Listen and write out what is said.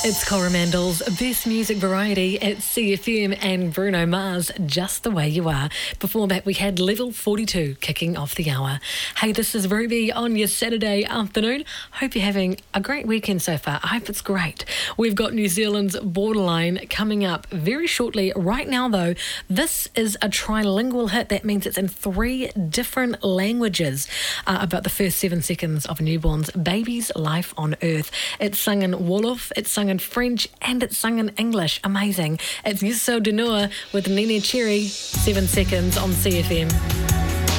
It's Coromandel's Best Music Variety at CFM and Bruno Mars, Just the Way You Are. Before that, we had Level 42 kicking off the hour. Hey, this is Ruby on your Saturday afternoon. Hope you're having a great weekend so far. I hope it's great. We've got New Zealand's Borderline coming up very shortly. Right now, though, this is a trilingual hit. That means it's in 3 different languages about the first 7 seconds of a newborn's baby's life on Earth. It's sung in Wolof, it's sung in French, and it's sung in English. Amazing. It's Youssou N'Dour with Nene Cherry, 7 seconds on CFM.